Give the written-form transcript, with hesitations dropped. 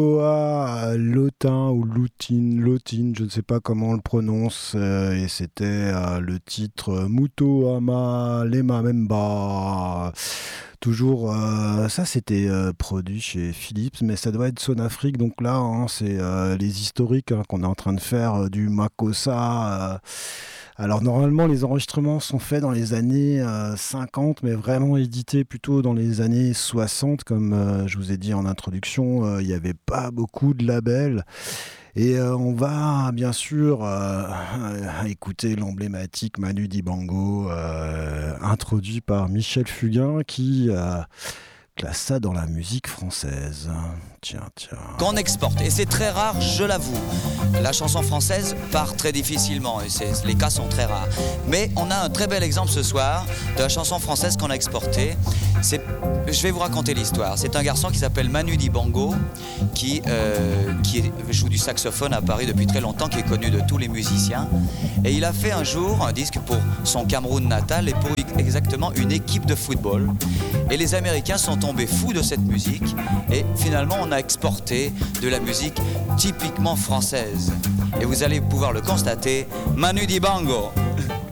Lotin ou Lotine, je ne sais pas comment on le prononce, et c'était le titre Muto Ama Lema Memba. Toujours, ça c'était produit chez Philips, mais ça doit être Son Afrique. Donc là, hein, c'est les historiques hein, qu'on est en train de faire du Makossa. Alors normalement, les enregistrements sont faits dans les années 50, mais vraiment édités plutôt dans les années 60. Comme je vous ai dit en introduction, il n'y avait pas beaucoup de labels. Et on va bien sûr écouter l'emblématique Manu Dibango, introduit par Michel Fugain, qui classe ça dans la musique française. Tiens, tiens. Qu'on exporte, et c'est très rare, je l'avoue. La chanson française part très difficilement, et les cas sont très rares. Mais on a un très bel exemple ce soir de la chanson française qu'on a exportée. Je vais vous raconter l'histoire. C'est un garçon qui s'appelle Manu Dibango, qui joue du saxophone à Paris depuis très longtemps, qui est connu de tous les musiciens. Et il a fait un jour un disque pour son Cameroun natal et pour exactement une équipe de football. Et les Américains sont tombés fous de cette musique, et finalement on a exporté de la musique typiquement française. Et vous allez pouvoir le constater, Manu Dibango.